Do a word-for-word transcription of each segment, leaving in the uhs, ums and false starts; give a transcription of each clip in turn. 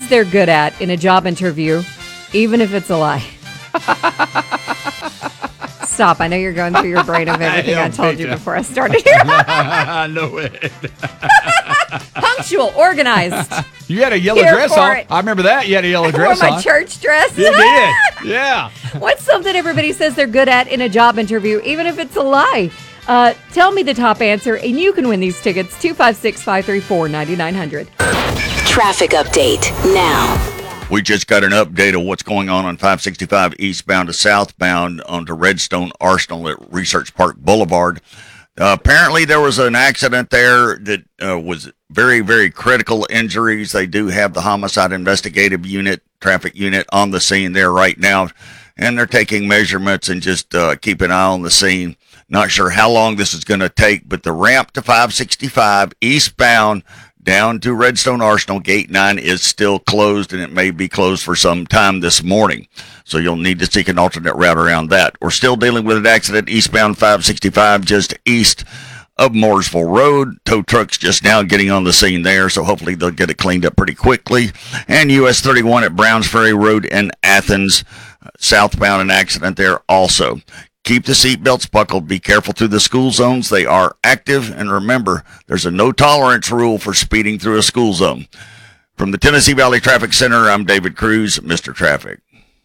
they're good at in a job interview, even if it's a lie. Stop. I know you're going through your brain of everything I, I told you before I started here. No way. Punctual, organized. You had a yellow Here dress for on. it. I remember that. You had a yellow I dress wore my on. church dress. You did. Yeah. What's something everybody says they're good at in a job interview, even if it's a lie? Uh, tell me the top answer, and you can win these tickets. two five six, five three four, nine nine zero zero. Traffic update now. We just got an update of what's going on on five sixty-five eastbound to southbound onto Redstone Arsenal at Research Park Boulevard. Uh, apparently there was an accident there that uh, was very, very critical injuries. They do have the homicide investigative unit, traffic unit on the scene there right now, and they're taking measurements and just uh, keep an eye on the scene. Not sure how long this is going to take, but the ramp to five sixty-five eastbound down to Redstone Arsenal, Gate nine, is still closed, and it may be closed for some time this morning. So you'll need to seek an alternate route around that. We're still dealing with an accident eastbound five sixty-five just east of Mooresville Road. Tow trucks just now getting on the scene there, so hopefully they'll get it cleaned up pretty quickly. And U S thirty-one at Browns Ferry Road in Athens, southbound, an accident there also. Keep the seatbelts buckled. Be careful through the school zones. They are active. And remember, there's a no tolerance rule for speeding through a school zone. From the Tennessee Valley Traffic Center, I'm David Cruz, Mister Traffic.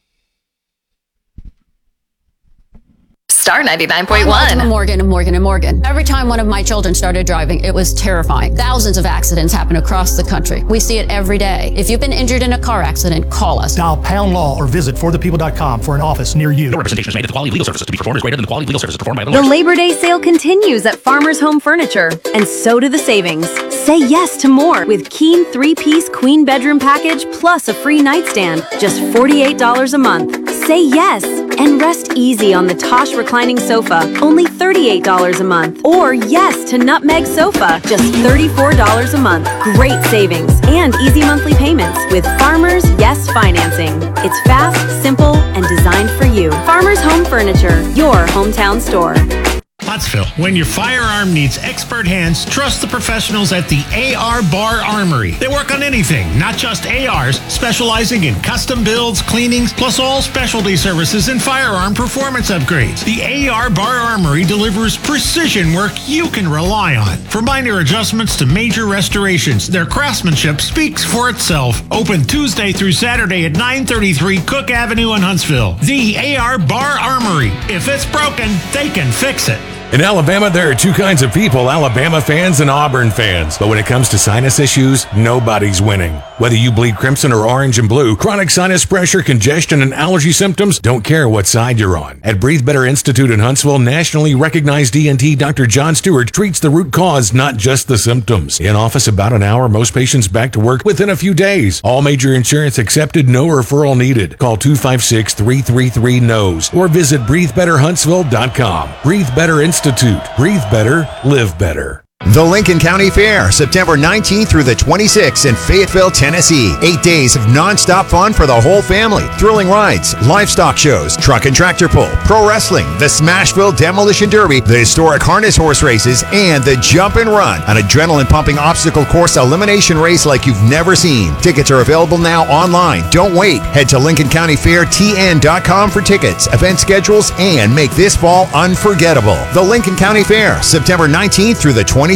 Star ninety-nine point one. Morgan and Morgan and Morgan. Every time one of my children started driving, it was terrifying. Thousands of accidents happen across the country. We see it every day. If you've been injured in a car accident, call us. Dial pound law or visit for the people dot com for an office near you. No representation is made that the quality of legal services to be performed is greater than the quality of legal services performed by the The lawyers. Labor Day sale continues at Farmers Home Furniture, and so do the savings. Say yes to more with Keen three-piece queen bedroom package plus a free nightstand, just forty-eight dollars a month. Say yes and rest easy on the Tosh reclining sofa, only thirty-eight dollars a month. Or yes to Nutmeg sofa, just thirty-four dollars a month. Great savings and easy monthly payments with Farmers Yes Financing. It's fast, simple, and designed for you. Farmers Home Furniture, your hometown store. Pottsville, when your firearm needs expert hands, trust the professionals at the A R Bar Armory. They work on anything, not just A Rs, specializing in custom builds, cleanings, plus all specialty services and firearm performance upgrades. The A R Bar Armory delivers precision work you can rely on. From minor adjustments to major restorations, their craftsmanship speaks for itself. Open Tuesday through Saturday at nine thirty-three Cook Avenue in Huntsville. The A R Bar Armory. If it's broken, they can fix it. In Alabama, there are two kinds of people, Alabama fans and Auburn fans. But when it comes to sinus issues, nobody's winning. Whether you bleed crimson or orange and blue, chronic sinus pressure, congestion, and allergy symptoms, don't care what side you're on. At Breathe Better Institute in Huntsville, nationally recognized E N T Doctor John Stewart treats the root cause, not just the symptoms. In office about an hour, most patients back to work within a few days. All major insurance accepted, no referral needed. Call two five six, three three three, N O S E or visit breathe better huntsville dot com. Breathe Better Institute. Breathe better, live better. The Lincoln County Fair, September nineteenth through the twenty-sixth in Fayetteville, Tennessee. Eight days of nonstop fun for the whole family. Thrilling rides, livestock shows, truck and tractor pull, pro wrestling, the Smashville Demolition Derby, the historic harness horse races, and the Jump and Run, an adrenaline-pumping obstacle course elimination race like you've never seen. Tickets are available now online. Don't wait. Head to lincoln county fair t n dot com for tickets, event schedules, and make this fall unforgettable. The Lincoln County Fair, September nineteenth through the twenty-sixth.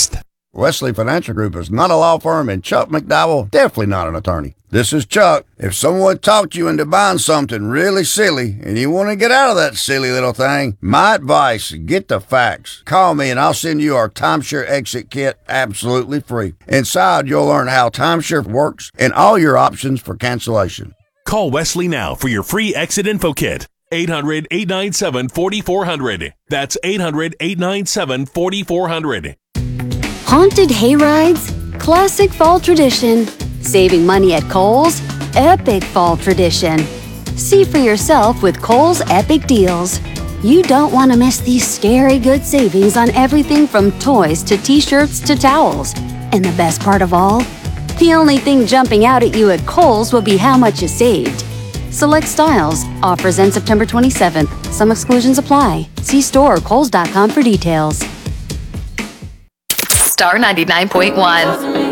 Wesley Financial Group is not a law firm, and Chuck McDowell definitely not an attorney. This is Chuck. If someone talked you into buying something really silly and you want to get out of that silly little thing, my advice, get the facts. Call me and I'll send you our timeshare exit kit absolutely free. Inside, you'll learn how timeshare works and all your options for cancellation. Call Wesley now for your free exit info kit. eight hundred, eight nine seven, four four zero zero. That's eight hundred, eight nine seven, four four zero zero. Haunted hayrides? Classic fall tradition. Saving money at Kohl's? Epic fall tradition. See for yourself with Kohl's Epic Deals. You don't want to miss these scary good savings on everything from toys to t-shirts to towels. And the best part of all? The only thing jumping out at you at Kohl's will be how much you saved. Select styles. Offers end September twenty-seventh. Some exclusions apply. See store or kohls dot com for details. Star ninety-nine point one.